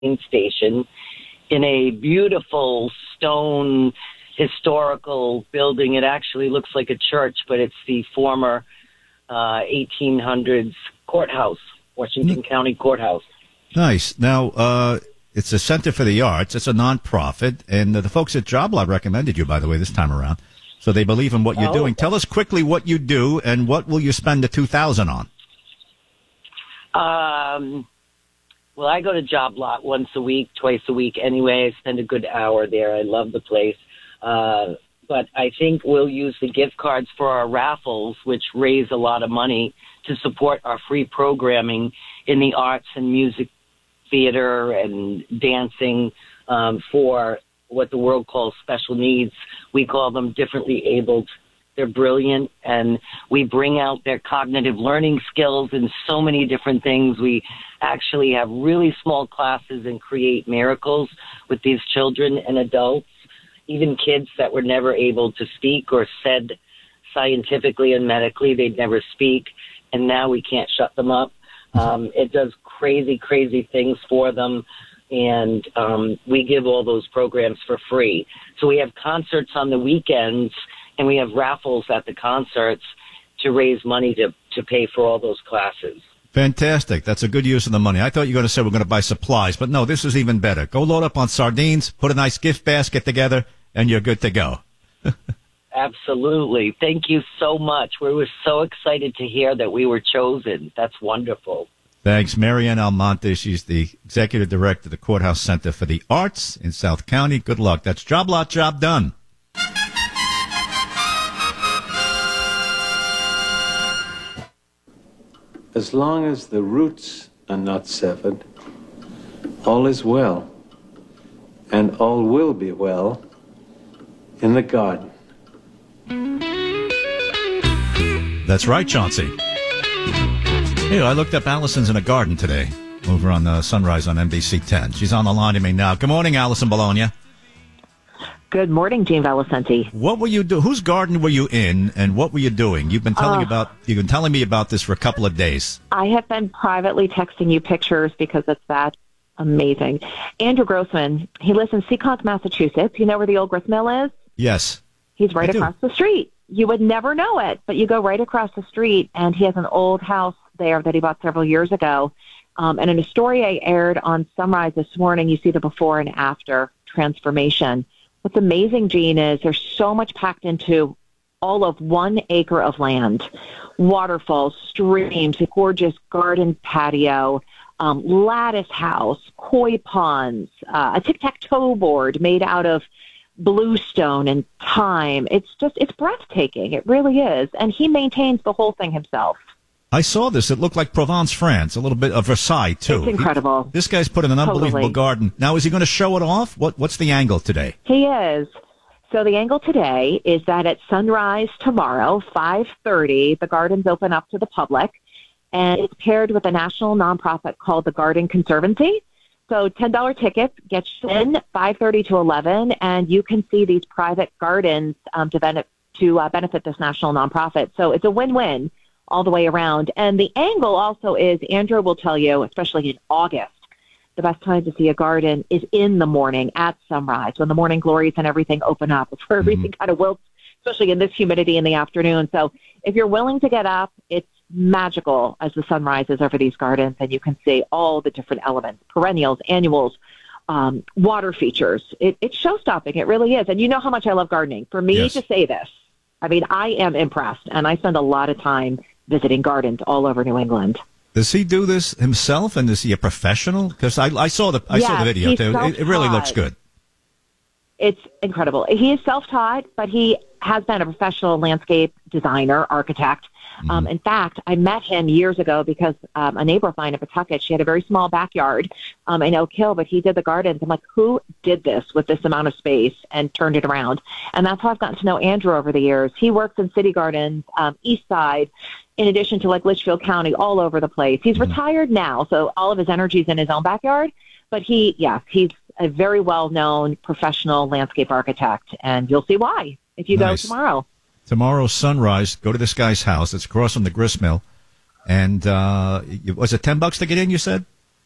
station in a beautiful stone historical building. It actually looks like a church, but it's the former 1800s courthouse, Washington County Courthouse. Nice. Now, it's a Center for the Arts. It's a nonprofit, and the folks at JobLot recommended you, by the way, this time around. So they believe in what you're doing. Tell us quickly what you do, and what will you spend the $2,000 on? Well, I go to JobLot once a week, twice a week anyway. I spend a good hour there. I love the place. But I think we'll use the gift cards for our raffles, which raise a lot of money to support our free programming in the arts and music, theater, and dancing for what the world calls special needs. We call them differently abled. They're brilliant, and we bring out their cognitive learning skills in so many different things. We actually have really small classes and create miracles with these children and adults, even kids that were never able to speak or said scientifically and medically they'd never speak, and now we can't shut them up. It does crazy, crazy things for them, and we give all those programs for free. So we have concerts on the weekends, and we have raffles at the concerts to raise money to pay for all those classes. Fantastic. That's a good use of the money. I thought you were going to say we're going to buy supplies, but no, this is even better. Go load up on sardines, put a nice gift basket together, and you're good to go. Absolutely. Thank you so much. We were so excited to hear that we were chosen. That's wonderful. Thanks. Marianne Almonte. She's the executive director of the Courthouse Center for the Arts in South County. Good luck. That's JobLot, job done. As long as the roots are not severed, all is well, and all will be well in the garden. That's right, Chauncey. Hey, I looked up Allison's in a garden today over on Sunrise on NBC 10. She's on the line to me now. Good morning, Allison Bologna. Good morning, Gene Valicenti. What were you doing? Whose garden were you in, and what were you doing? You've been telling me about this for a couple of days. I have been privately texting you pictures because it's that amazing. Andrew Grossman, he lives in Seekonk, Massachusetts. You know where the old grist mill is? Yes. He's right across the street. You would never know it, but you go right across the street, and he has an old house there that he bought several years ago. And in a story I aired on Sunrise this morning, you see the before and after transformation. What's amazing, Gene, is there's so much packed into all of 1 acre of land. Waterfalls, streams, a gorgeous garden patio, lattice house, koi ponds, a tic-tac-toe board made out of bluestone and thyme. It's breathtaking. It really is. And he maintains the whole thing himself. I saw this. It looked like Provence, France, a little bit of Versailles, too. It's incredible. This guy's put in an unbelievable garden. Now, is he going to show it off? What's the angle today? He is. So the angle today is that at sunrise tomorrow, 5:30, the gardens open up to the public, and it's paired with a national nonprofit called the Garden Conservancy. So $10 tickets get you in 5:30 to 11, and you can see these private gardens to benefit this national nonprofit. So it's a win-win all the way around. And the angle also is, Andrew will tell you, especially in August, the best time to see a garden is in the morning at sunrise, when the morning glories and everything open up, before everything kind of wilts, especially in this humidity in the afternoon. So if you're willing to get up, it's magical as the sun rises over these gardens, and you can see all the different elements, perennials, annuals, water features. It's show-stopping. It really is. And you know how much I love gardening. For me to say this, I mean, I am impressed, and I spend a lot of time visiting gardens all over New England. Does he do this himself, and is he a professional? Because I saw the video too. It really looks good. It's incredible. He is self-taught, but he has been a professional landscape designer, architect. In fact, I met him years ago because a neighbor of mine in Pawtucket, she had a very small backyard in Oak Hill, but he did the gardens. I'm like, who did this with this amount of space and turned it around? And that's how I've gotten to know Andrew over the years. He works in city gardens, East Side, in addition to like Litchfield County, all over the place. He's retired now, so all of his energy's in his own backyard. But he's a very well-known professional landscape architect, and you'll see why if you go tomorrow. Tomorrow's sunrise, go to this guy's house. It's across from the grist mill. And was it $10 to get in, you said?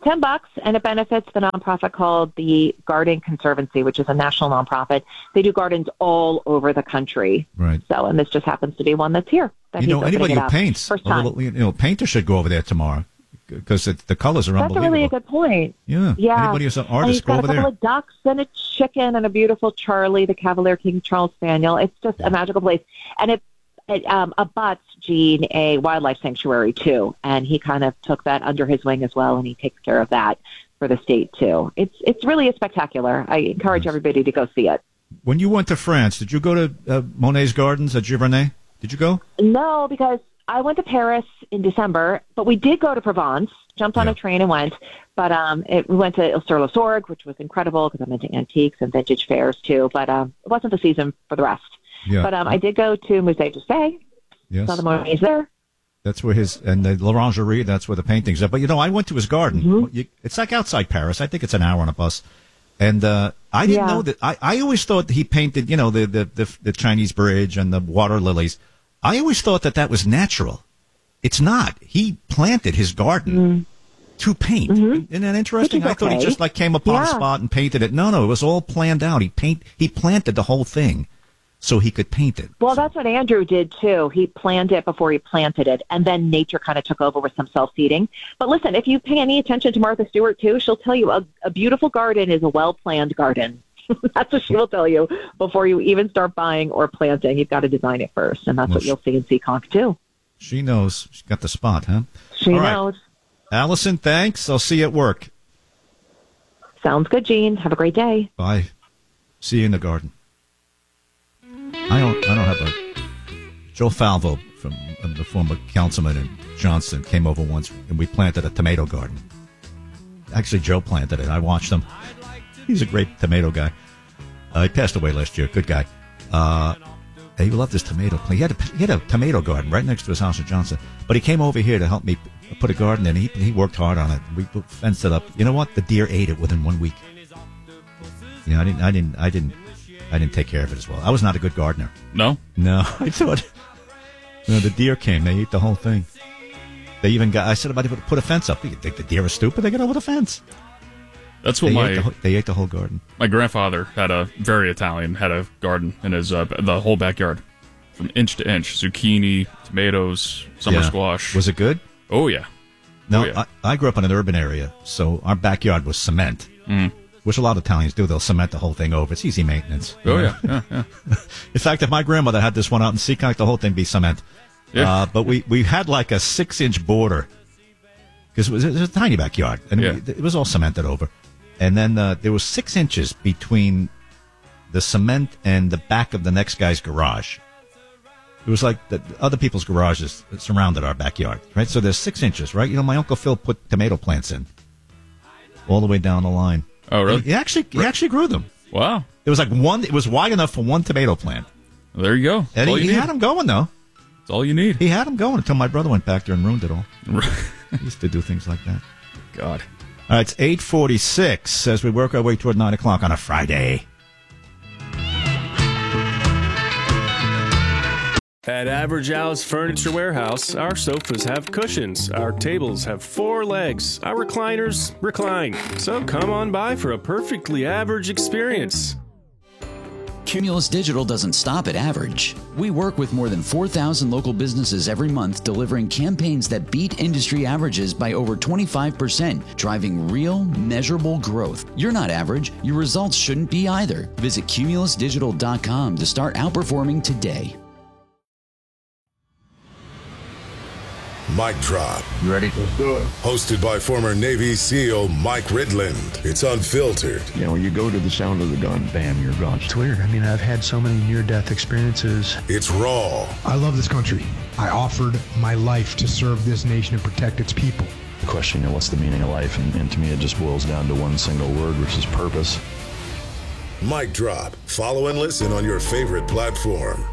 $10, and it benefits the nonprofit called the Garden Conservancy, which is a national nonprofit. They do gardens all over the country. Right. So, and this just happens to be one that's here. That Anybody who paints, First time. Painter should go over there tomorrow because the colors are unbelievable. That's a really good point. Yeah. Yeah. Anybody who's an artist, go over there. He's got a couple of ducks and a chicken and a beautiful Charlie, the Cavalier King Charles Spaniel. It's just a magical place. And it abuts Gene a wildlife sanctuary too, and he kind of took that under his wing as well, and he takes care of that for the state too. It's really spectacular. I encourage everybody to go see it. When you went to France, did you go to Monet's Gardens at Giverny? Did you go? No, because I went to Paris in December, but we did go to Provence. Jumped on a train and went, but we went to Il Sur le Sorgue, which was incredible because I'm into antiques and vintage fairs too. But it wasn't the season for the rest. Yeah. But I did go to Musée d'Orsay. Yes. Saw the Monet's there. That's where and the L'Orangerie, that's where the paintings are. But, I went to his garden. Mm-hmm. It's like outside Paris. I think it's an hour on a bus. And I didn't know that. I always thought that he painted, the Chinese bridge and the water lilies. I always thought that was natural. It's not. He planted his garden to paint. Mm-hmm. Isn't that interesting? I thought he just came upon a spot and painted it. No, it was all planned out. He planted the whole thing so he could paint it. Well, that's what Andrew did too. He planned it before he planted it, and then nature kind of took over with some self-seeding. But listen, if you pay any attention to Martha Stewart too, she'll tell you a beautiful garden is a well-planned garden. That's what she will tell you before you even start buying or planting. You've got to design it first, and that's what you'll see in Seekonk too. She knows. She's got the spot, huh? She knows. Allison, thanks. I'll see you at work. Sounds good, Gene. Have a great day. Bye. See you in the garden. I don't have a... Joe Falvo, from the former councilman in Johnston, came over once, and we planted a tomato garden. Actually, Joe planted it. I watched him. He's a great tomato guy. He passed away last year. Good guy. He loved his tomato plant. He had a tomato garden right next to his house in Johnston. But he came over here to help me put a garden in. He worked hard on it. We fenced it up. You know what? The deer ate it within 1 week. I didn't take care of it as well. I was not a good gardener. No? No. I thought the deer came. They ate the whole thing. They even I said about to put a fence up. You think the deer are stupid? They get over the fence. That's what they ate the whole garden. My grandfather had a garden in his the whole backyard, from inch to inch. Zucchini, tomatoes, summer squash. Was it good? Oh yeah. No, yeah. I grew up in an urban area, so our backyard was cement, which a lot of Italians do. They'll cement the whole thing over. It's easy maintenance. Oh yeah. In fact, if my grandmother had this one out in Seekonk, the whole thing be cement. Yeah. But we had like a 6-inch border because it was a tiny backyard, and it was all cemented over. And then there was 6 inches between the cement and the back of the next guy's garage. It was like the other people's garages surrounded our backyard, right? So there's 6 inches, right? My Uncle Phil put tomato plants in all the way down the line. Oh, really? He actually grew them. Wow. It was like it was wide enough for one tomato plant. Well, there you go. And he had them going, though. That's all you need. He had them going until my brother went back there and ruined it all. He used to do things like that. God. All right, it's 8:46 as we work our way toward 9 o'clock on a Friday. At Average Al's Furniture Warehouse, our sofas have cushions, our tables have 4 legs, our recliners recline. So come on by for a perfectly average experience. Cumulus Digital doesn't stop at average. We work with more than 4,000 local businesses every month, delivering campaigns that beat industry averages by over 25%, driving real, measurable growth. You're not average. Your results shouldn't be either. Visit cumulusdigital.com to start outperforming today. Mic Drop. You ready? Let's do it. Hosted by former Navy SEAL Mike Ridland. It's unfiltered. When you go to the sound of the gun, bam, you're gone. It's weird. I've had so many near-death experiences. It's raw. I love this country. I offered my life to serve this nation and protect its people. The question, what's the meaning of life? And to me, it just boils down to one single word, which is purpose. Mic Drop. Follow and listen on your favorite platform.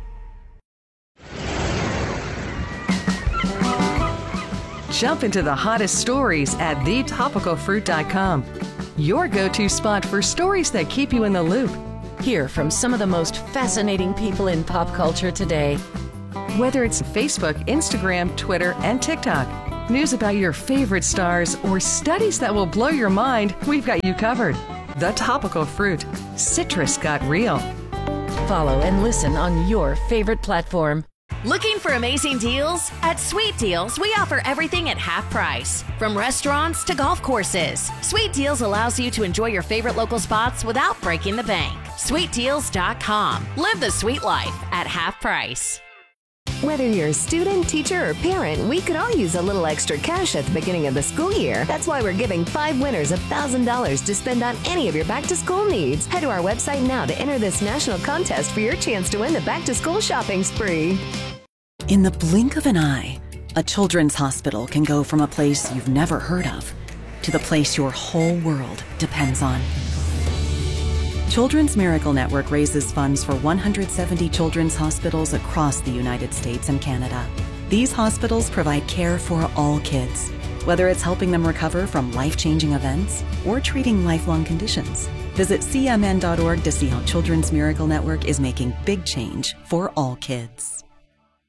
Jump into the hottest stories at thetopicalfruit.com. Your go-to spot for stories that keep you in the loop. Hear from some of the most fascinating people in pop culture today. Whether it's Facebook, Instagram, Twitter, and TikTok. News about your favorite stars, or studies that will blow your mind, we've got you covered. The Topical Fruit. Citrus got real. Follow and listen on your favorite platform. Looking for amazing deals? At Sweet Deals, we offer everything at half price. From restaurants to golf courses, Sweet Deals allows you to enjoy your favorite local spots without breaking the bank. SweetDeals.com. Live the sweet life at half price. Whether you're a student, teacher, or parent, we could all use a little extra cash at the beginning of the school year. That's why we're giving 5 winners $1,000 to spend on any of your back-to-school needs. Head to our website now to enter this national contest for your chance to win the back-to-school shopping spree. In the blink of an eye, a children's hospital can go from a place you've never heard of to the place your whole world depends on. Children's Miracle Network raises funds for 170 children's hospitals across the United States and Canada. These hospitals provide care for all kids, whether it's helping them recover from life-changing events or treating lifelong conditions. Visit cmn.org to see how Children's Miracle Network is making big change for all kids.